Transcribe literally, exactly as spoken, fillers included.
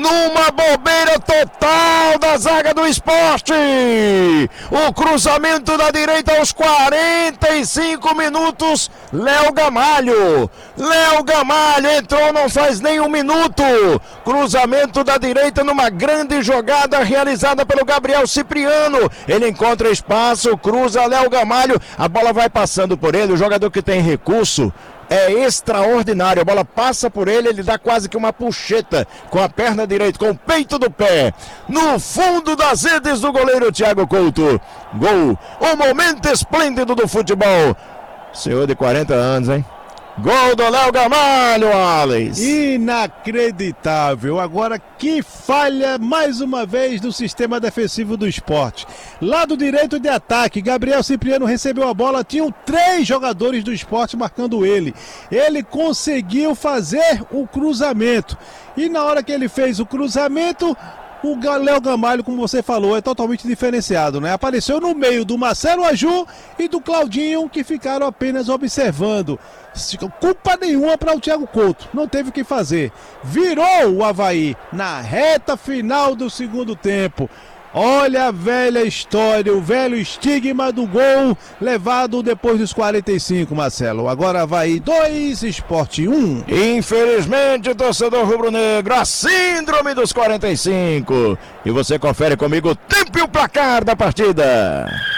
numa bobeira total da zaga do Sport. O cruzamento da direita aos quarenta e cinco minutos, Léo Gamalho. Léo Gamalho entrou, não faz nem um minuto. Cruzamento da direita numa grande jogada realizada pelo Gabriel Cipriano. Ele encontra espaço, cruza Léo Gamalho, a bola vai passando por ele, o jogador que tem recurso. É extraordinário, a bola passa por ele, ele dá quase que uma puxeta com a perna direita, com o peito do pé, no fundo das redes do goleiro Thiago Couto. Gol, um momento esplêndido do futebol. Senhor de quarenta anos, hein? Gol do Léo Gamalho, Alex. Inacreditável. Agora que falha mais uma vez do sistema defensivo do Sport. Lado direito de ataque, Gabriel Cipriano recebeu a bola, tinham três jogadores do Sport marcando ele. Ele conseguiu fazer o cruzamento. E na hora que ele fez o cruzamento, o Léo Gamalho, como você falou, é totalmente diferenciado, né? Apareceu no meio do Marcelo Aju e do Claudinho, que ficaram apenas observando. Culpa nenhuma para o Thiago Couto, não teve o que fazer. Virou o Avaí na reta final do segundo tempo. Olha a velha história, o velho estigma do gol levado depois dos quarenta e cinco, Marcelo. Agora Avaí dois, Sport um. Infelizmente, torcedor rubro-negro, a síndrome dos quarenta e cinco. E você confere comigo o tempo e o placar da partida.